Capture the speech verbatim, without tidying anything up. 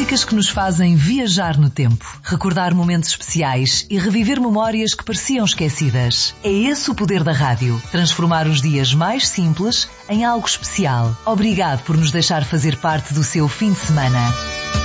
Músicas que nos fazem viajar no tempo, recordar momentos especiais e reviver memórias que pareciam esquecidas. É esse o poder da rádio, transformar os dias mais simples em algo especial. Obrigado por nos deixar fazer parte do seu fim de semana.